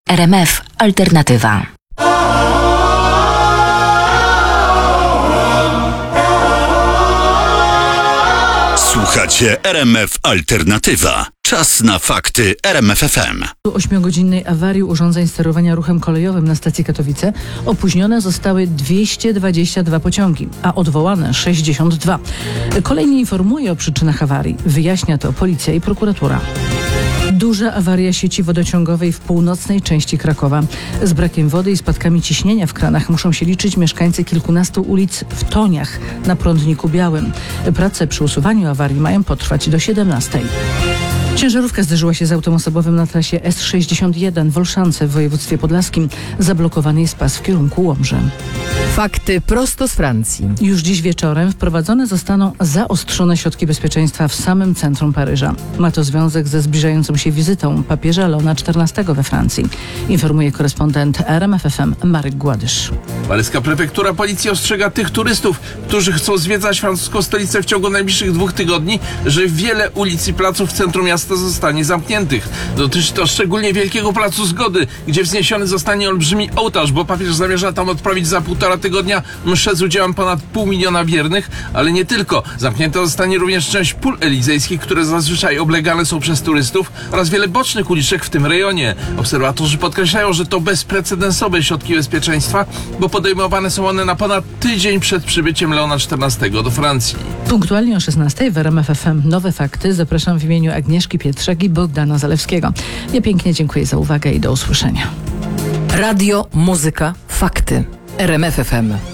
RMF Alternatywa. Słuchacie RMF Alternatywa. Czas na fakty RMF FM. Po 8-godzinnej awarii urządzeń sterowania ruchem kolejowym na stacji Katowice opóźnione zostały 222 pociągi, a odwołane 62. Kolej nie informuje o przyczynach awarii. Wyjaśnia to policja i prokuratura. Duża awaria sieci wodociągowej w północnej części Krakowa. Z brakiem wody i spadkami ciśnienia w kranach muszą się liczyć mieszkańcy kilkunastu ulic w Toniach na Prądniku Białym. Prace przy usuwaniu awarii mają potrwać do 17:00. Ciężarówka zderzyła się z autem osobowym na trasie S61 w Olszance w województwie podlaskim. Zablokowany jest pas w kierunku Łomży. Fakty prosto z Francji. Już dziś wieczorem wprowadzone zostaną zaostrzone środki bezpieczeństwa w samym centrum Paryża. Ma to związek ze zbliżającą się wizytą papieża Leona XIV we Francji. Informuje korespondent RMF FM Marek Gładysz. Paryska prefektura policji ostrzega tych turystów, którzy chcą zwiedzać francuską stolicę w ciągu najbliższych 2 tygodni, że wiele ulic i placów w centrum miasta zostanie zamkniętych. Dotyczy to szczególnie Wielkiego Placu Zgody, gdzie wzniesiony zostanie olbrzymi ołtarz, bo papież zamierza tam odprawić za 1,5 tygodnia mszę z udziałem ponad 500 000 wiernych, ale nie tylko. Zamknięta zostanie również część pól elizejskich, które zazwyczaj oblegane są przez turystów, oraz wiele bocznych uliczek w tym rejonie. Obserwatorzy podkreślają, że to bezprecedensowe środki bezpieczeństwa, bo podejmowane są one na ponad tydzień przed przybyciem Leona XIV do Francji. Punktualnie o 16:00 w RMF FM Nowe Fakty. Zapraszam w imieniu Agnieszki Pietrzak i Bogdana Zalewskiego. Ja pięknie dziękuję za uwagę i do usłyszenia. Radio, muzyka, fakty. RMF FM.